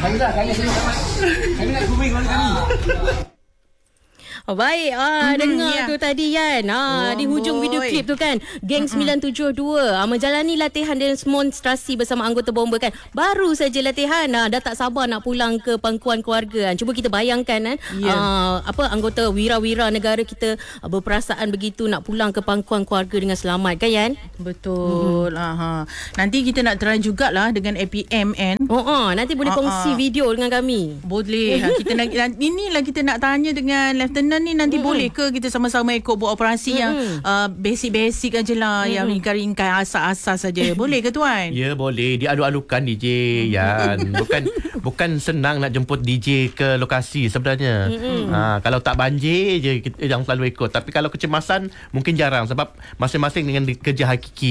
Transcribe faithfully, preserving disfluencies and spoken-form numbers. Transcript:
Baiklah, kami sini sama. Kami nak grooming orang kami. Oh, baik. Ah, hmm, dengar ya. tu tadi kan. Ah, Oh, di hujung boy. video klip tu kan. Geng sembilan tujuh dua ah, menjalani latihan demonstrasi bersama anggota bomba kan. Baru saja latihan. Ah, dah tak sabar nak pulang ke pangkuan keluarga kan. Cuba kita bayangkan kan. Ya. Ah, apa anggota wira-wira negara kita ah, berperasaan begitu nak pulang ke pangkuan keluarga dengan selamat kan Yan? Betul. Hmm. Aha. Nanti kita nak try jugalah dengan A P M N. Oh, oh nanti boleh Ah, kongsi ah. video dengan kami. Boleh. Ha, kita nak, inilah kita nak tanya dengan Lieutenant ni nanti mm-hmm. boleh ke kita sama-sama ikut buat operasi mm-hmm. yang uh, basic-basic aje lah, mm-hmm. yang ringkas-ringkas asas-asas saja. Boleh ke tuan? Ya, boleh. Diadu-adukan D J Yan. Bukan bukan senang nak jemput D J ke lokasi sebenarnya. Mm-hmm. Ha, kalau tak banjir je kita yang selalu ikut. Tapi kalau kecemasan mungkin jarang sebab masing-masing dengan kerja hakiki